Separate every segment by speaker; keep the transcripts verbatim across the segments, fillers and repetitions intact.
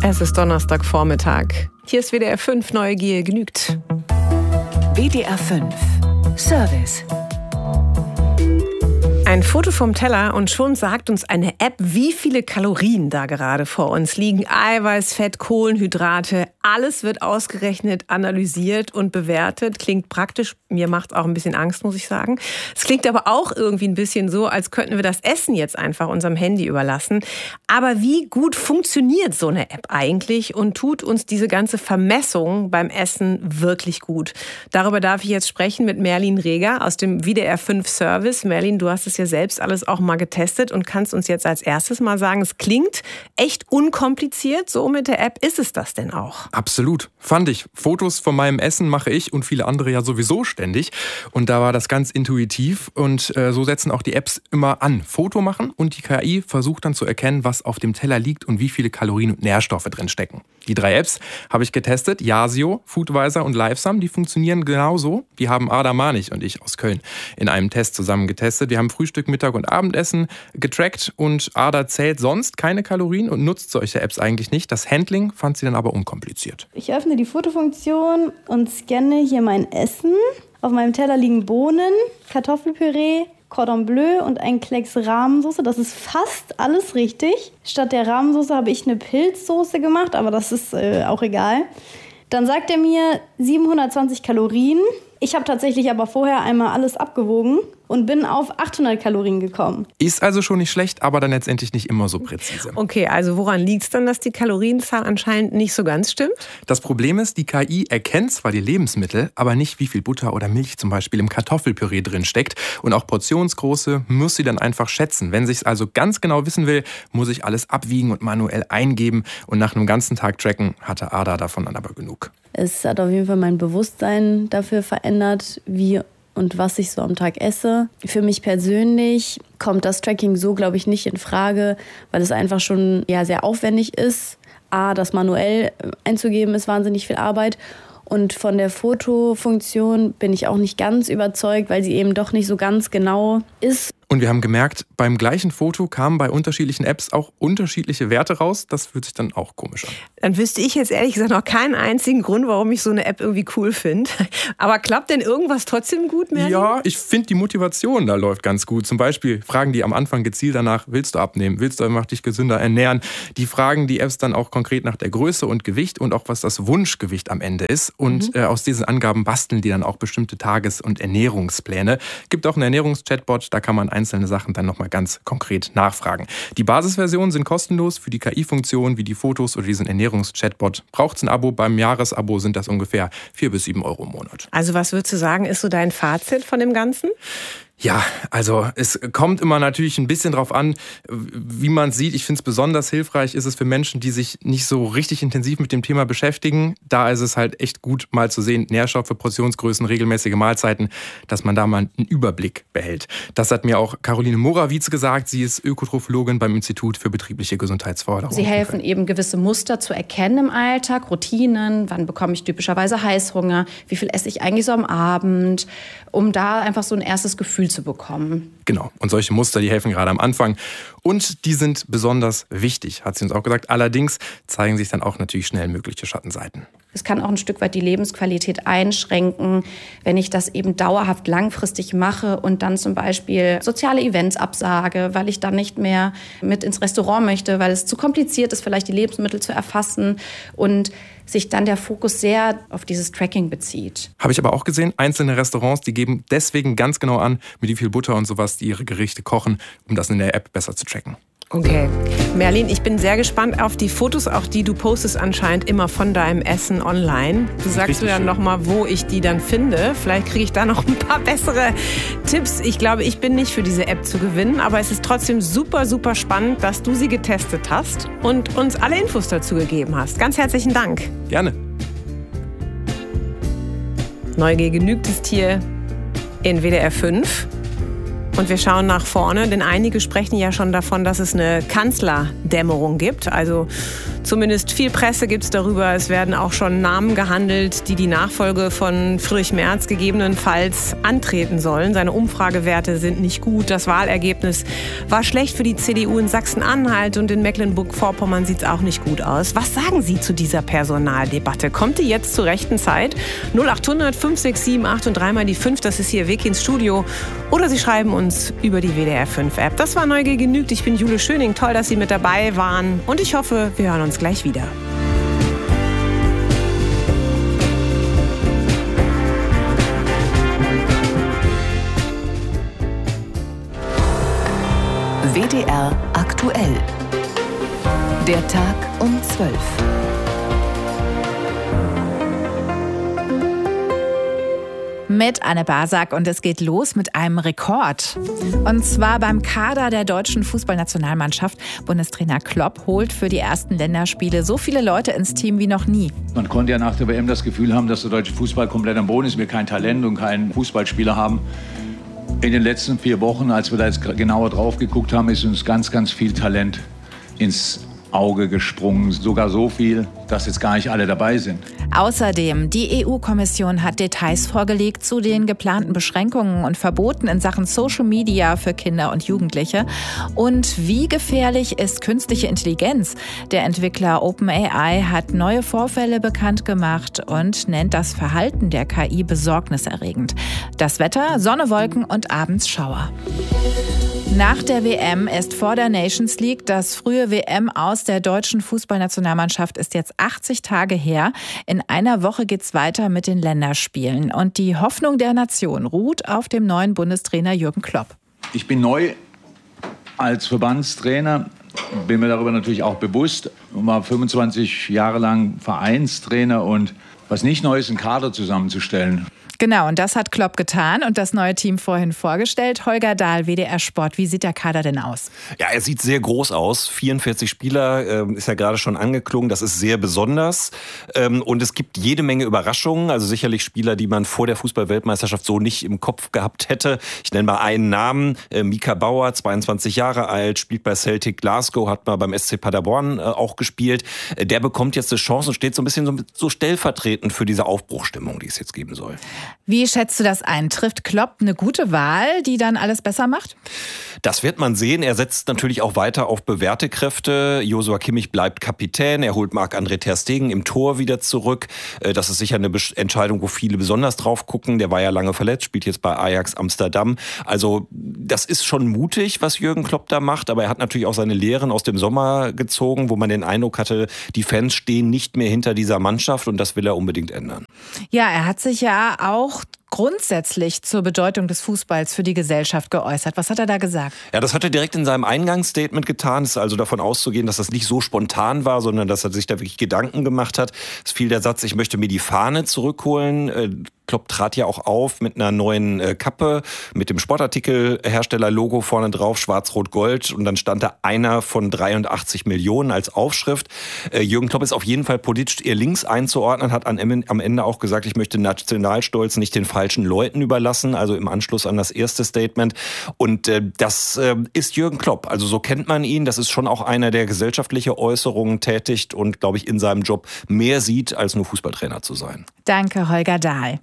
Speaker 1: Es ist Donnerstagvormittag. Hier ist W D R fünf, Neugier genügt.
Speaker 2: W D R fünf Service.
Speaker 1: Ein Foto vom Teller und schon sagt uns eine App, wie viele Kalorien da gerade vor uns liegen. Eiweiß, Fett, Kohlenhydrate, alles wird ausgerechnet, analysiert und bewertet. Klingt praktisch, mir macht es auch ein bisschen Angst, muss ich sagen. Es klingt aber auch irgendwie ein bisschen so, als könnten wir das Essen jetzt einfach unserem Handy überlassen. Aber wie gut funktioniert so eine App eigentlich und tut uns diese ganze Vermessung beim Essen wirklich gut? Darüber darf ich jetzt sprechen mit Merlin Reger aus dem W D R fünf Service. Merlin, du hast es ja selbst alles auch mal getestet und kannst uns jetzt als erstes mal sagen, es klingt echt unkompliziert so mit der App. Ist es das denn auch?
Speaker 3: Absolut. Fand ich. Fotos von meinem Essen mache ich und viele andere ja sowieso ständig. Und da war das ganz intuitiv. Und äh, so setzen auch die Apps immer an. Foto machen und die K I versucht dann zu erkennen, was auf dem Teller liegt und wie viele Kalorien und Nährstoffe drin stecken. Die drei Apps habe ich getestet. Yasio, Foodvisor und Livesum, die funktionieren genauso. Die haben Ada Manich und ich aus Köln in einem Test zusammen getestet. Wir haben Frühstück, Mittag und Abendessen getrackt und Ada zählt sonst keine Kalorien und nutzt solche Apps eigentlich nicht. Das Handling fand sie dann aber unkompliziert.
Speaker 4: Ich öffne die Fotofunktion und scanne hier mein Essen. Auf meinem Teller liegen Bohnen, Kartoffelpüree, Cordon Bleu und ein Klecks Rahmensauce. Das ist fast alles richtig. Statt der Rahmensauce habe ich eine Pilzsoße gemacht, aber das ist äh, auch egal. Dann sagt er mir siebenhundertzwanzig Kalorien. Ich habe tatsächlich aber vorher einmal alles abgewogen und bin auf achthundert Kalorien gekommen.
Speaker 3: Ist also schon nicht schlecht, aber dann letztendlich nicht immer so präzise.
Speaker 1: Okay, also woran liegt es dann, dass die Kalorienzahl anscheinend nicht so ganz stimmt?
Speaker 3: Das Problem ist, die K I erkennt zwar die Lebensmittel, aber nicht, wie viel Butter oder Milch zum Beispiel im Kartoffelpüree drin steckt. Und auch Portionsgröße muss sie dann einfach schätzen. Wenn sie es also ganz genau wissen will, muss ich alles abwiegen und manuell eingeben. Und nach einem ganzen Tag tracken hatte Ada davon dann aber genug.
Speaker 4: Es hat auf jeden Fall mein Bewusstsein dafür verändert, wie und was ich so am Tag esse. Für mich persönlich kommt das Tracking so, glaube ich, nicht in Frage, weil es einfach schon ja, sehr aufwendig ist. A, das manuell einzugeben ist wahnsinnig viel Arbeit. Und von der Fotofunktion bin ich auch nicht ganz überzeugt, weil sie eben doch nicht so ganz genau ist.
Speaker 3: Und wir haben gemerkt, beim gleichen Foto kamen bei unterschiedlichen Apps auch unterschiedliche Werte raus. Das fühlt sich dann auch komisch an.
Speaker 1: Dann wüsste ich jetzt ehrlich gesagt noch keinen einzigen Grund, warum ich so eine App irgendwie cool finde. Aber klappt denn irgendwas trotzdem gut, Merlin?
Speaker 3: Ja, ich finde die Motivation da läuft ganz gut. Zum Beispiel fragen die am Anfang gezielt danach, willst du abnehmen? Willst du einfach dich gesünder ernähren? Die fragen die Apps dann auch konkret nach der Größe und Gewicht und auch was das Wunschgewicht am Ende ist. Und mhm. äh, aus diesen Angaben basteln die dann auch bestimmte Tages- und Ernährungspläne. Gibt auch einen Ernährungschatbot, da kann man einzelne Sachen dann nochmal ganz konkret nachfragen. Die Basisversionen sind kostenlos. Für die K I-Funktionen wie die Fotos oder diesen Ernährungschatbot braucht es ein Abo. Beim Jahresabo sind das ungefähr vier bis sieben Euro im Monat.
Speaker 1: Also was würdest du sagen, ist so dein Fazit von dem Ganzen?
Speaker 3: Ja, also es kommt immer natürlich ein bisschen drauf an, wie man es sieht. Ich finde es besonders hilfreich, ist es für Menschen, die sich nicht so richtig intensiv mit dem Thema beschäftigen. Da ist es halt echt gut, mal zu sehen, Nährstoffe, Portionsgrößen, regelmäßige Mahlzeiten, dass man da mal einen Überblick behält. Das hat mir auch Caroline Morawitz gesagt. Sie ist Ökotrophologin beim Institut für betriebliche Gesundheitsförderung.
Speaker 5: Sie helfen eben, gewisse Muster zu erkennen im Alltag, Routinen. Wann bekomme ich typischerweise Heißhunger? Wie viel esse ich eigentlich so am Abend? Um da einfach so ein erstes Gefühl zu bekommen.
Speaker 3: Genau. Und solche Muster, die helfen gerade am Anfang. Und die sind besonders wichtig, hat sie uns auch gesagt. Allerdings zeigen sich dann auch natürlich schnell mögliche Schattenseiten.
Speaker 5: Es kann auch ein Stück weit die Lebensqualität einschränken, wenn ich das eben dauerhaft langfristig mache und dann zum Beispiel soziale Events absage, weil ich dann nicht mehr mit ins Restaurant möchte, weil es zu kompliziert ist, vielleicht die Lebensmittel zu erfassen und sich dann der Fokus sehr auf dieses Tracking bezieht.
Speaker 3: Habe ich aber auch gesehen, einzelne Restaurants, die geben deswegen ganz genau an, mit wie viel Butter und sowas die ihre Gerichte kochen, um das in der App besser zu tracken.
Speaker 1: Okay. Merlin, ich bin sehr gespannt auf die Fotos, auch die du postest anscheinend immer von deinem Essen online. Du sagst mir dann nochmal, wo ich die dann finde. Vielleicht kriege ich da noch ein paar bessere Tipps. Ich glaube, ich bin nicht für diese App zu gewinnen, aber es ist trotzdem super, super spannend, dass du sie getestet hast und uns alle Infos dazu gegeben hast. Ganz herzlichen Dank.
Speaker 3: Gerne.
Speaker 1: Neugier genügt ist hier in W D R fünf. Und wir schauen nach vorne, denn einige sprechen ja schon davon, dass es eine Kanzlerdämmerung gibt. Also Zumindest viel Presse gibt es darüber. Es werden auch schon Namen gehandelt, die die Nachfolge von Friedrich Merz gegebenenfalls antreten sollen. Seine Umfragewerte sind nicht gut. Das Wahlergebnis war schlecht für die C D U in Sachsen-Anhalt und in Mecklenburg-Vorpommern sieht es auch nicht gut aus. Was sagen Sie zu dieser Personaldebatte? Kommt die jetzt zur rechten Zeit? null acht hundert fünf sechs sieben acht und dreimal die fünf, das ist hier Weg ins Studio. Oder Sie schreiben uns über die W D R fünf App. Das war Neugier genügt. Ich bin Jule Schöning. Toll, dass Sie mit dabei waren. Und ich hoffe, wir hören uns gleich wieder.
Speaker 2: W D R aktuell. Der Tag um zwölf.
Speaker 6: Mit Anne Basak und es geht los mit einem Rekord. Und zwar beim Kader der deutschen Fußballnationalmannschaft. Bundestrainer Klopp holt für die ersten Länderspiele so viele Leute ins Team wie noch nie.
Speaker 7: Man konnte ja nach der W M das Gefühl haben, dass der deutsche Fußball komplett am Boden ist, wir kein Talent und keinen Fußballspieler haben. In den letzten vier Wochen, als wir da jetzt genauer drauf geguckt haben, ist uns ganz, ganz viel Talent ins Auge gesprungen. Sogar so viel, dass jetzt gar nicht alle dabei sind.
Speaker 6: Außerdem, die E U-Kommission hat Details vorgelegt zu den geplanten Beschränkungen und Verboten in Sachen Social Media für Kinder und Jugendliche. Und wie gefährlich ist künstliche Intelligenz? Der Entwickler OpenAI hat neue Vorfälle bekannt gemacht und nennt das Verhalten der K I besorgniserregend. Das Wetter, Sonne, Wolken und abends Schauer. Nach der W M ist vor der Nations League. Das frühe W M-Aus der deutschen Fußballnationalmannschaft ist jetzt achtzig Tage her. In einer Woche geht's weiter mit den Länderspielen. Und die Hoffnung der Nation ruht auf dem neuen Bundestrainer Jürgen Klopp.
Speaker 7: Ich bin neu als Verbandstrainer, bin mir darüber natürlich auch bewusst. Ich war fünfundzwanzig Jahre lang Vereinstrainer und was nicht neu ist, einen Kader zusammenzustellen.
Speaker 6: Genau, und das hat Klopp getan und das neue Team vorhin vorgestellt. Holger Dahl, W D R Sport. Wie sieht der Kader denn aus?
Speaker 8: Ja, er sieht sehr groß aus. vierundvierzig Spieler, äh, ist ja gerade schon angeklungen. Das ist sehr besonders. Ähm, und es gibt jede Menge Überraschungen. Also sicherlich Spieler, die man vor der Fußball-Weltmeisterschaft so nicht im Kopf gehabt hätte. Ich nenne mal einen Namen. Äh, Mika Bauer, zweiundzwanzig Jahre alt, spielt bei Celtic Glasgow, hat mal beim S C Paderborn äh, auch gespielt. Äh, der bekommt jetzt eine Chance und steht so ein bisschen so, so stellvertretend für diese Aufbruchstimmung, die es jetzt geben soll.
Speaker 6: Wie schätzt du das ein? Trifft Klopp eine gute Wahl, die dann alles besser macht?
Speaker 8: Das wird man sehen. Er setzt natürlich auch weiter auf bewährte Kräfte. Joshua Kimmich bleibt Kapitän. Er holt Marc-André ter Stegen im Tor wieder zurück. Das ist sicher eine Entscheidung, wo viele besonders drauf gucken. Der war ja lange verletzt, spielt jetzt bei Ajax Amsterdam. Also das ist schon mutig, was Jürgen Klopp da macht. Aber er hat natürlich auch seine Lehren aus dem Sommer gezogen, wo man den Eindruck hatte, die Fans stehen nicht mehr hinter dieser Mannschaft und das will er unbedingt ändern.
Speaker 6: Ja, er hat sich ja auch grundsätzlich zur Bedeutung des Fußballs für die Gesellschaft geäußert. Was hat er da gesagt?
Speaker 8: Ja, das hat er direkt in seinem Eingangsstatement getan. Es ist also davon auszugehen, dass das nicht so spontan war, sondern dass er sich da wirklich Gedanken gemacht hat. Es fiel der Satz, ich möchte mir die Fahne zurückholen. Klopp trat ja auch auf mit einer neuen äh, Kappe, mit dem Sportartikelhersteller-Logo vorne drauf, schwarz-rot-gold. Und dann stand da einer von dreiundachtzig Millionen als Aufschrift. Äh, Jürgen Klopp ist auf jeden Fall politisch eher links einzuordnen, hat an, am Ende auch gesagt, ich möchte Nationalstolz nicht den falschen Leuten überlassen, also im Anschluss an das erste Statement. Und äh, das äh, ist Jürgen Klopp. Also so kennt man ihn. Das ist schon auch einer, der gesellschaftliche Äußerungen tätigt und, glaube ich, in seinem Job mehr sieht, als nur Fußballtrainer zu sein.
Speaker 6: Danke, Holger Dahl.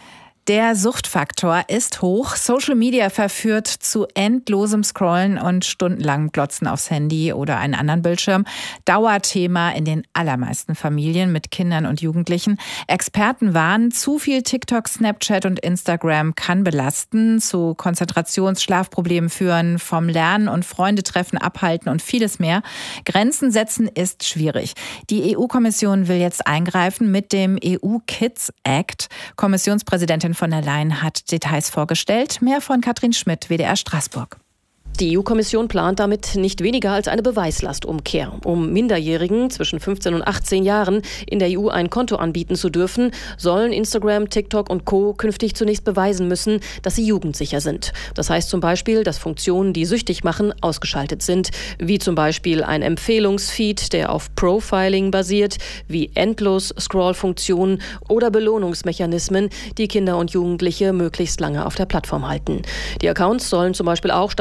Speaker 6: Der Suchtfaktor ist hoch. Social Media verführt zu endlosem Scrollen und stundenlangem Glotzen aufs Handy oder einen anderen Bildschirm. Dauerthema in den allermeisten Familien mit Kindern und Jugendlichen. Experten warnen, zu viel TikTok, Snapchat und Instagram kann belasten, zu Konzentrations-, Schlafproblemen führen, vom Lernen und Freundetreffen abhalten und vieles mehr. Grenzen setzen ist schwierig. Die E U-Kommission will jetzt eingreifen mit dem E U Kids Act. Kommissionspräsidentin von der Leyen hat Details vorgestellt. Mehr von Katrin Schmidt, W D R Straßburg.
Speaker 9: Die E U-Kommission plant damit nicht weniger als eine Beweislastumkehr. Um Minderjährigen zwischen fünfzehn und achtzehn Jahren in der E U ein Konto anbieten zu dürfen, sollen Instagram, TikTok und Co. künftig zunächst beweisen müssen, dass sie jugendsicher sind. Das heißt zum Beispiel, dass Funktionen, die süchtig machen, ausgeschaltet sind, wie zum Beispiel ein Empfehlungsfeed, der auf Profiling basiert, wie Endlos-Scroll-Funktionen oder Belohnungsmechanismen, die Kinder und Jugendliche möglichst lange auf der Plattform halten. Die Accounts sollen zum Beispiel auch standardmäßig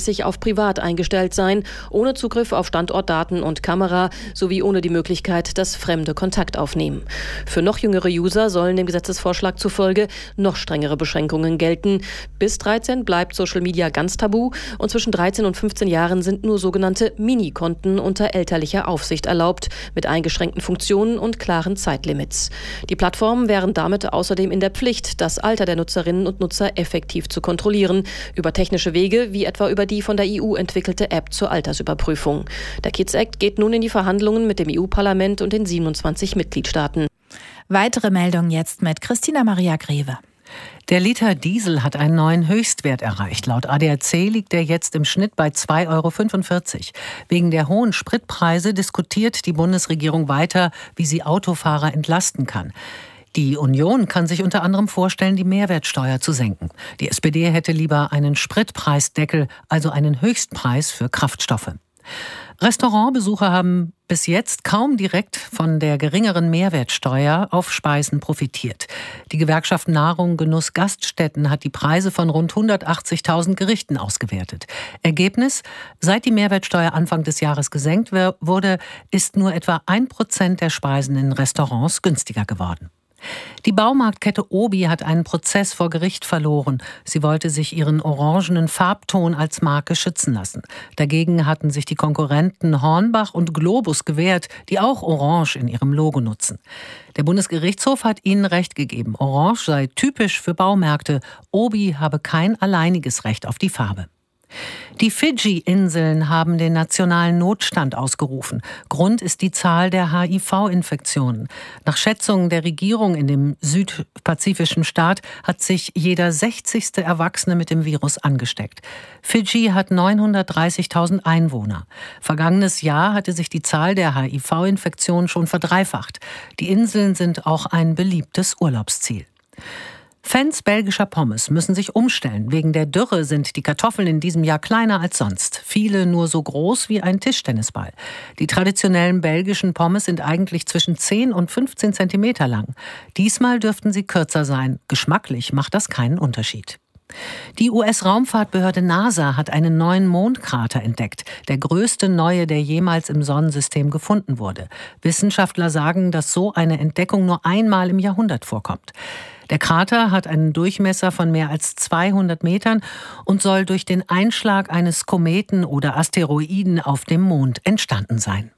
Speaker 9: standardmäßig auf privat eingestellt sein, ohne Zugriff auf Standortdaten und Kamera sowie ohne die Möglichkeit, dass Fremde Kontakt aufnehmen. Für noch jüngere User sollen dem Gesetzesvorschlag zufolge noch strengere Beschränkungen gelten. Bis dreizehn bleibt Social Media ganz tabu und zwischen dreizehn und fünfzehn Jahren sind nur sogenannte Mini-Konten unter elterlicher Aufsicht erlaubt, mit eingeschränkten Funktionen und klaren Zeitlimits. Die Plattformen wären damit außerdem in der Pflicht, das Alter der Nutzerinnen und Nutzer effektiv zu kontrollieren, über technische Wege, wie etwa über die von der E U entwickelte App zur Altersüberprüfung. Der Kids Act geht nun in die Verhandlungen mit dem E U-Parlament und den siebenundzwanzig Mitgliedstaaten.
Speaker 6: Weitere Meldungen jetzt mit Christina Maria Greve.
Speaker 10: Der Liter Diesel hat einen neuen Höchstwert erreicht. Laut A D A C liegt er jetzt im Schnitt bei zwei Euro fünfundvierzig. Wegen der hohen Spritpreise diskutiert die Bundesregierung weiter, wie sie Autofahrer entlasten kann. Die Union kann sich unter anderem vorstellen, die Mehrwertsteuer zu senken. Die S P D hätte lieber einen Spritpreisdeckel, also einen Höchstpreis für Kraftstoffe. Restaurantbesucher haben bis jetzt kaum direkt von der geringeren Mehrwertsteuer auf Speisen profitiert. Die Gewerkschaft Nahrung, Genuss, Gaststätten hat die Preise von rund hundertachtzigtausend Gerichten ausgewertet. Ergebnis: Seit die Mehrwertsteuer Anfang des Jahres gesenkt wurde, ist nur etwa ein Prozent der Speisen in Restaurants günstiger geworden. Die Baumarktkette Obi hat einen Prozess vor Gericht verloren. Sie wollte sich ihren orangenen Farbton als Marke schützen lassen. Dagegen hatten sich die Konkurrenten Hornbach und Globus gewehrt, die auch Orange in ihrem Logo nutzen. Der Bundesgerichtshof hat ihnen Recht gegeben. Orange sei typisch für Baumärkte. Obi habe kein alleiniges Recht auf die Farbe. Die Fidschi-Inseln haben den nationalen Notstand ausgerufen. Grund ist die Zahl der H I V-Infektionen. Nach Schätzungen der Regierung in dem südpazifischen Staat hat sich jeder sechzigste Erwachsene mit dem Virus angesteckt. Fidschi hat neunhundertdreißigtausend Einwohner. Vergangenes Jahr hatte sich die Zahl der H I V-Infektionen schon verdreifacht. Die Inseln sind auch ein beliebtes Urlaubsziel. Fans belgischer Pommes müssen sich umstellen. Wegen der Dürre sind die Kartoffeln in diesem Jahr kleiner als sonst. Viele nur so groß wie ein Tischtennisball. Die traditionellen belgischen Pommes sind eigentlich zwischen zehn und fünfzehn Zentimeter lang. Diesmal dürften sie kürzer sein. Geschmacklich macht das keinen Unterschied. Die U S-Raumfahrtbehörde NASA hat einen neuen Mondkrater entdeckt, der größte neue, der jemals im Sonnensystem gefunden wurde. Wissenschaftler sagen, dass so eine Entdeckung nur einmal im Jahrhundert vorkommt. Der Krater hat einen Durchmesser von mehr als zweihundert Metern und soll durch den Einschlag eines Kometen oder Asteroiden auf dem Mond entstanden sein.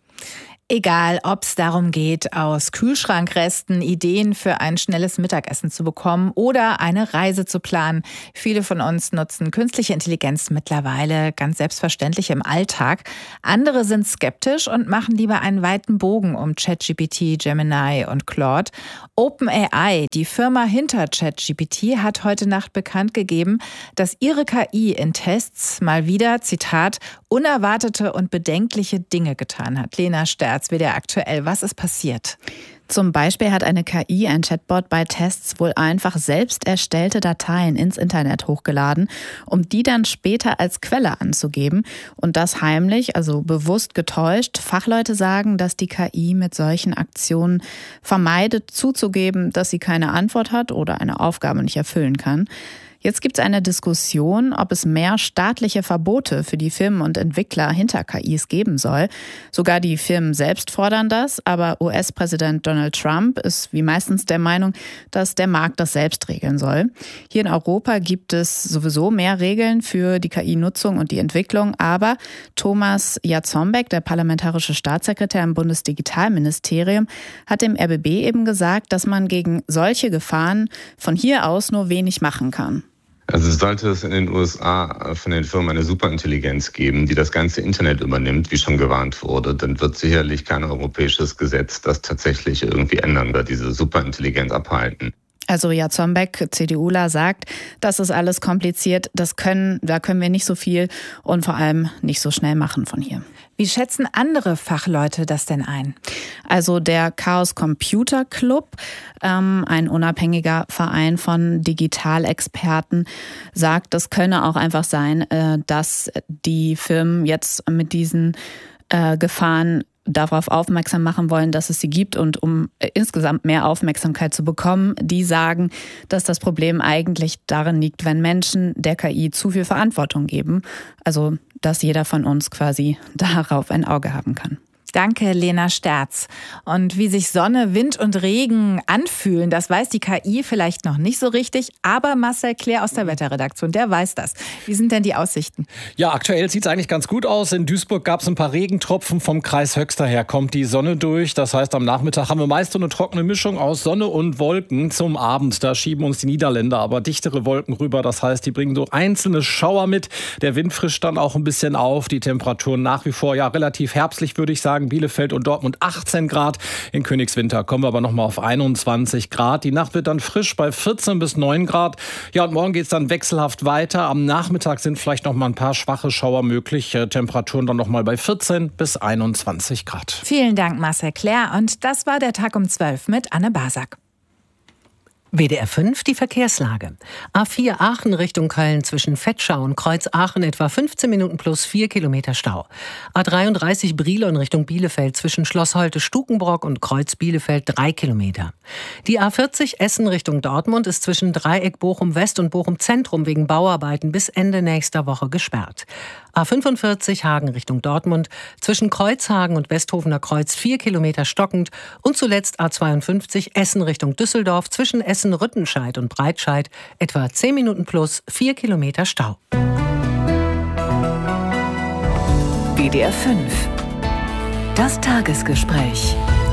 Speaker 6: Egal, ob es darum geht, aus Kühlschrankresten Ideen für ein schnelles Mittagessen zu bekommen oder eine Reise zu planen. Viele von uns nutzen künstliche Intelligenz mittlerweile ganz selbstverständlich im Alltag. Andere sind skeptisch und machen lieber einen weiten Bogen um ChatGPT, Gemini und Claude. OpenAI, die Firma hinter ChatGPT, hat heute Nacht bekannt gegeben, dass ihre K I in Tests mal wieder, Zitat, unerwartete und bedenkliche Dinge getan hat. Lena Sterz, W D R aktuell. Was ist passiert?
Speaker 11: Zum Beispiel hat eine K I, ein Chatbot, bei Tests wohl einfach selbst erstellte Dateien ins Internet hochgeladen, um die dann später als Quelle anzugeben. Und das heimlich, also bewusst getäuscht. Fachleute sagen, dass die K I mit solchen Aktionen vermeidet, zuzugeben, dass sie keine Antwort hat oder eine Aufgabe nicht erfüllen kann. Jetzt gibt es eine Diskussion, ob es mehr staatliche Verbote für die Firmen und Entwickler hinter K Is geben soll. Sogar die Firmen selbst fordern das, aber U S-Präsident Donald Trump ist wie meistens der Meinung, dass der Markt das selbst regeln soll. Hier in Europa gibt es sowieso mehr Regeln für die K I-Nutzung und die Entwicklung, aber Thomas Jarzombeck, der parlamentarische Staatssekretär im Bundesdigitalministerium, hat dem R B B eben gesagt, dass man gegen solche Gefahren von hier aus nur wenig machen kann.
Speaker 12: Also sollte es in den U S A von den Firmen eine Superintelligenz geben, die das ganze Internet übernimmt, wie schon gewarnt wurde, dann wird sicherlich kein europäisches Gesetz das tatsächlich irgendwie ändern oder diese Superintelligenz abhalten.
Speaker 11: Also Jarzombeck, CDUler, sagt, das ist alles kompliziert, das können, da können wir nicht so viel und vor allem nicht so schnell machen von hier.
Speaker 6: Wie schätzen andere Fachleute das denn ein?
Speaker 11: Also der Chaos Computer Club, ähm, ein unabhängiger Verein von Digitalexperten, sagt, das könne auch einfach sein, äh, dass die Firmen jetzt mit diesen äh, Gefahren darauf aufmerksam machen wollen, dass es sie gibt und um insgesamt mehr Aufmerksamkeit zu bekommen, die sagen, dass das Problem eigentlich darin liegt, wenn Menschen der K I zu viel Verantwortung geben. Also, dass jeder von uns quasi darauf ein Auge haben kann.
Speaker 6: Danke, Lena Sterz. Und wie sich Sonne, Wind und Regen anfühlen, das weiß die K I vielleicht noch nicht so richtig. Aber Marcel Clair aus der Wetterredaktion, der weiß das. Wie sind denn die Aussichten?
Speaker 13: Ja, aktuell sieht es eigentlich ganz gut aus. In Duisburg gab es ein paar Regentropfen. Vom Kreis Höxter her kommt die Sonne durch. Das heißt, am Nachmittag haben wir meist so eine trockene Mischung aus Sonne und Wolken. Zum Abend, da schieben uns die Niederländer aber dichtere Wolken rüber. Das heißt, die bringen so einzelne Schauer mit. Der Wind frischt dann auch ein bisschen auf. Die Temperaturen nach wie vor ja relativ herbstlich, würde ich sagen. Bielefeld und Dortmund achtzehn Grad. In Königswinter kommen wir aber noch mal auf einundzwanzig Grad. Die Nacht wird dann frisch bei vierzehn bis neun Grad. Ja, und morgen geht es dann wechselhaft weiter. Am Nachmittag sind vielleicht noch mal ein paar schwache Schauer möglich. Temperaturen dann noch mal bei vierzehn bis einundzwanzig Grad.
Speaker 6: Vielen Dank, Marcel Clair. Und das war der Tag um zwölf mit Anne Basak.
Speaker 10: W D R fünf, die Verkehrslage. A vier Aachen Richtung Köln zwischen Vetschau und Kreuz Aachen etwa fünfzehn Minuten plus vier Kilometer Stau. A dreiunddreißig Brilon Richtung Bielefeld zwischen Schloss Holte-Stukenbrock und Kreuz Bielefeld drei Kilometer. Die A vierzig Essen Richtung Dortmund ist zwischen Dreieck Bochum West und Bochum Zentrum wegen Bauarbeiten bis Ende nächster Woche gesperrt. A fünfundvierzig Hagen Richtung Dortmund zwischen Kreuzhagen und Westhofener Kreuz vier Kilometer stockend und zuletzt A zweiundfünfzig Essen Richtung Düsseldorf zwischen Essen-Rüttenscheid und Breitscheid etwa zehn Minuten plus vier Kilometer Stau.
Speaker 2: W D R fünf. Das Tagesgespräch.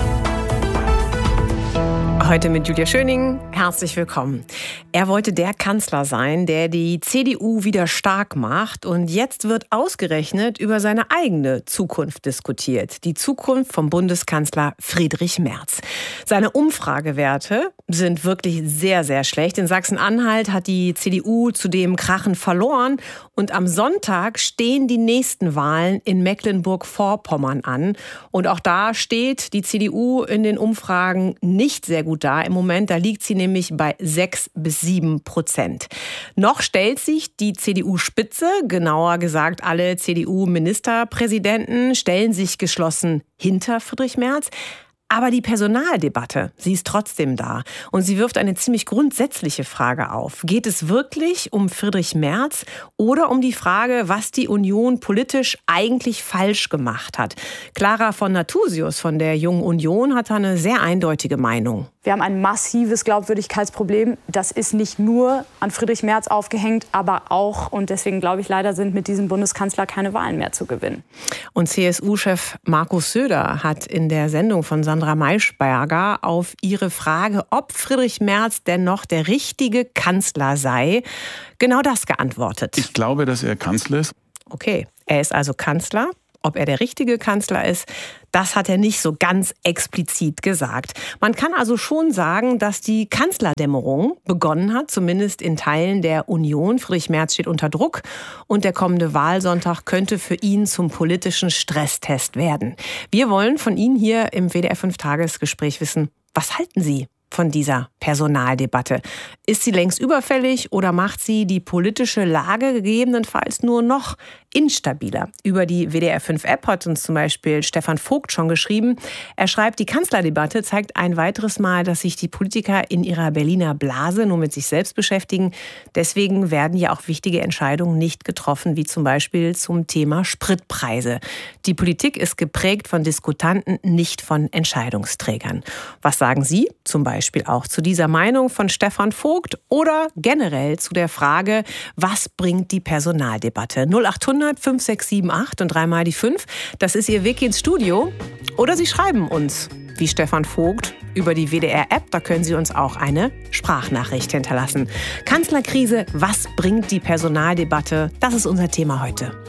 Speaker 1: Heute mit Julia Schöning. Herzlich willkommen. Er wollte der Kanzler sein, der die C D U wieder stark macht. Und jetzt wird ausgerechnet über seine eigene Zukunft diskutiert. Die Zukunft vom Bundeskanzler Friedrich Merz. Seine Umfragewerte sind wirklich sehr, sehr schlecht. In Sachsen-Anhalt hat die C D U zudem krachend verloren. Und am Sonntag stehen die nächsten Wahlen in Mecklenburg-Vorpommern an. Und auch da steht die C D U in den Umfragen nicht sehr gut da im Moment. Da liegt sie nämlich bei sechs bis sieben Prozent. Noch stellt sich die C D U-Spitze, genauer gesagt alle C D U-Ministerpräsidenten, stellen sich geschlossen hinter Friedrich Merz. Aber die Personaldebatte, sie ist trotzdem da. Und sie wirft eine ziemlich grundsätzliche Frage auf. Geht es wirklich um Friedrich Merz oder um die Frage, was die Union politisch eigentlich falsch gemacht hat? Clara von Nathusius von der Jungen Union hat da eine sehr eindeutige Meinung.
Speaker 14: Wir haben ein massives Glaubwürdigkeitsproblem. Das ist nicht nur an Friedrich Merz aufgehängt, aber auch, und deswegen glaube ich leider, sind mit diesem Bundeskanzler keine Wahlen mehr zu gewinnen.
Speaker 1: Und C S U-Chef Markus Söder hat in der Sendung von Sandra Maischberger auf ihre Frage, ob Friedrich Merz denn noch der richtige Kanzler sei, genau das geantwortet.
Speaker 15: Ich glaube, dass er Kanzler ist.
Speaker 1: Okay, er ist also Kanzler. Ob er der richtige Kanzler ist, das hat er nicht so ganz explizit gesagt. Man kann also schon sagen, dass die Kanzlerdämmerung begonnen hat, zumindest in Teilen der Union. Friedrich Merz steht unter Druck und der kommende Wahlsonntag könnte für ihn zum politischen Stresstest werden. Wir wollen von Ihnen hier im W D R fünf Tagesgespräch wissen, was halten Sie von dieser Personaldebatte? Ist sie längst überfällig oder macht sie die politische Lage gegebenenfalls nur noch instabiler? Über die W D R fünf App hat uns zum Beispiel Stefan Vogt schon geschrieben. Er schreibt, die Kanzlerdebatte zeigt ein weiteres Mal, dass sich die Politiker in ihrer Berliner Blase nur mit sich selbst beschäftigen. Deswegen werden ja auch wichtige Entscheidungen nicht getroffen, wie zum Beispiel zum Thema Spritpreise. Die Politik ist geprägt von Diskutanten, nicht von Entscheidungsträgern. Was sagen Sie zum Beispiel auch zu dieser Meinung von Stefan Vogt oder generell zu der Frage, was bringt die Personaldebatte? null achthundert fünf sechs sieben acht und dreimal die fünf. Das ist Ihr Weg ins Studio. Oder Sie schreiben uns, wie Stefan Vogt, über die W D R-App. Da können Sie uns auch eine Sprachnachricht hinterlassen. Kanzlerkrise, was bringt die Personaldebatte? Das ist unser Thema heute.